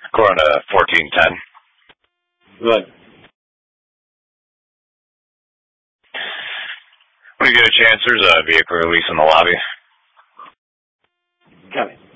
Corona 1410. Good. When you get a chance, there's a vehicle release in the lobby. Coming.